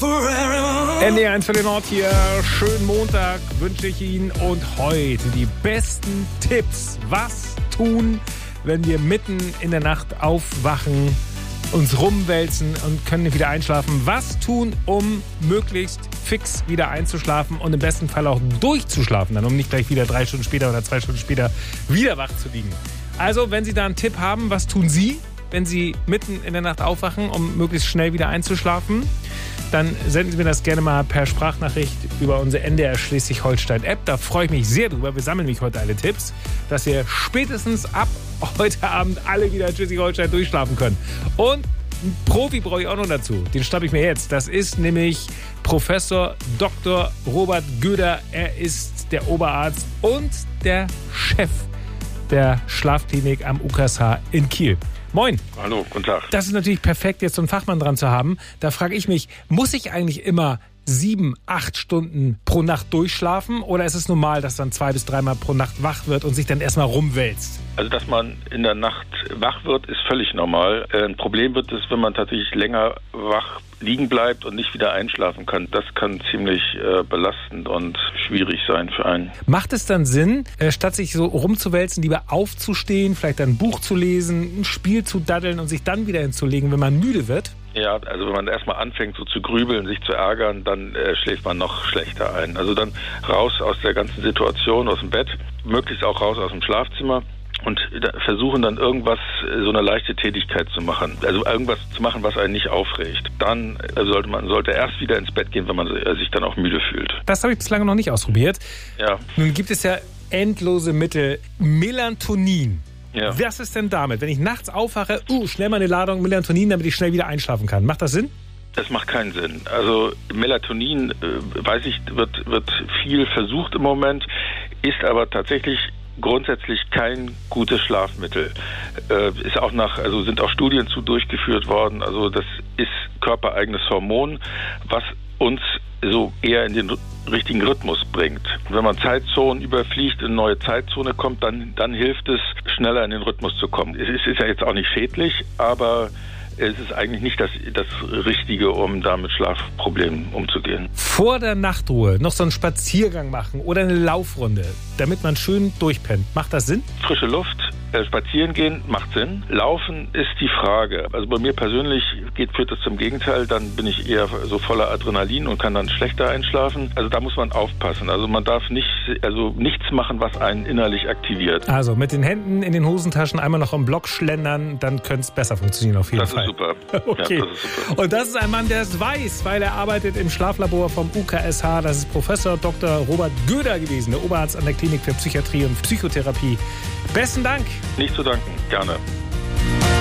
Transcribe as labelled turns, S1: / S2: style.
S1: NDR1 für den Ort hier. Schönen Montag wünsche ich Ihnen und heute die besten Tipps. Was tun, wenn wir mitten in der Nacht aufwachen, uns rumwälzen und können nicht wieder einschlafen? Was tun, um möglichst fix wieder einzuschlafen und im besten Fall auch durchzuschlafen, dann um nicht gleich wieder 3 Stunden später oder 2 Stunden später wieder wach zu liegen? Also, wenn Sie da einen Tipp haben, was tun Sie, wenn Sie mitten in der Nacht aufwachen, um möglichst schnell wieder einzuschlafen? Dann senden Sie mir das gerne mal per Sprachnachricht über unsere NDR Schleswig-Holstein-App. Da freue ich mich sehr drüber. Wir sammeln nämlich heute alle Tipps, dass wir spätestens ab heute Abend alle wieder in Schleswig-Holstein durchschlafen können. Und einen Profi brauche ich auch noch dazu. Den schnappe ich mir jetzt. Das ist nämlich Professor Dr. Robert Göder. Er ist der Oberarzt und der Chef der Schlafklinik am UKSH in Kiel. Moin.
S2: Hallo, guten Tag.
S1: Das ist natürlich perfekt, jetzt so einen Fachmann dran zu haben. Da frage ich mich, muss ich eigentlich immer 7, 8 Stunden pro Nacht durchschlafen? Oder ist es normal, dass dann 2 bis 3 Mal pro Nacht wach wird und sich dann erstmal rumwälzt?
S2: Also, dass man in der Nacht wach wird, ist völlig normal. Ein Problem wird es, wenn man tatsächlich länger wach liegen bleibt und nicht wieder einschlafen kann. Das kann ziemlich belastend und schwierig sein für einen. Macht
S1: es dann Sinn, statt sich so rumzuwälzen, lieber aufzustehen, vielleicht ein Buch zu lesen, ein Spiel zu daddeln und sich dann wieder hinzulegen, wenn man müde wird?
S2: Ja, also wenn man erstmal anfängt so zu grübeln, sich zu ärgern, dann schläft man noch schlechter ein. Also dann raus aus der ganzen Situation, aus dem Bett, möglichst auch raus aus dem Schlafzimmer und versuchen dann irgendwas, so eine leichte Tätigkeit zu machen. Also irgendwas zu machen, was einen nicht aufregt. Dann sollte erst wieder ins Bett gehen, wenn man sich dann auch müde fühlt.
S1: Das habe ich bislang noch nicht ausprobiert.
S2: Ja.
S1: Nun gibt es ja endlose Mittel. Melatonin.
S2: Ja.
S1: Was ist denn damit? Wenn ich nachts aufwache, schnell mal eine Ladung Melatonin, damit ich schnell wieder einschlafen kann. Macht das Sinn?
S2: Das macht keinen Sinn. Also Melatonin, weiß ich, wird viel versucht im Moment, ist aber tatsächlich grundsätzlich kein gutes Schlafmittel. Sind auch Studien zu durchgeführt worden. Also das ist körpereigenes Hormon, was uns so eher in den richtigen Rhythmus bringt. Wenn man Zeitzonen überfliegt, in eine neue Zeitzone kommt, dann hilft es, schneller in den Rhythmus zu kommen. Es ist ja jetzt auch nicht schädlich, aber es ist eigentlich nicht das Richtige, um da mit Schlafproblemen umzugehen.
S1: Vor der Nachtruhe noch so einen Spaziergang machen oder eine Laufrunde, damit man schön durchpennt. Macht das Sinn?
S2: Frische Luft, spazieren gehen macht Sinn. Laufen ist die Frage. Also bei mir persönlich führt das zum Gegenteil. Dann bin ich eher so voller Adrenalin und kann dann schlechter einschlafen. Also da muss man aufpassen. Also man darf nichts machen, was einen innerlich aktiviert.
S1: Also mit den Händen in den Hosentaschen einmal noch am Block schlendern, dann könnte es besser funktionieren auf jeden Fall.
S2: Super.
S1: Okay.
S2: Ja, das ist super.
S1: Und das ist ein Mann, der es weiß, weil er arbeitet im Schlaflabor vom UKSH. Das ist Professor Dr. Robert Göder gewesen, der Oberarzt an der Klinik für Psychiatrie und Psychotherapie. Besten Dank.
S2: Nicht zu danken. Gerne.